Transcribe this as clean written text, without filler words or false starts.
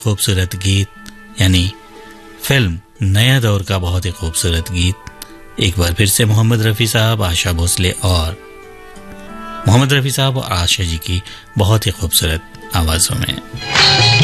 खूबसूरत गीत, यानी फिल्म नया दौर का बहुत ही खूबसूरत गीत, एक बार फिर से मोहम्मद रफ़ी साहब, आशा भोसले और मोहम्मद रफ़ी साहब और आशा जी की बहुत ही खूबसूरत आवाज़ों में।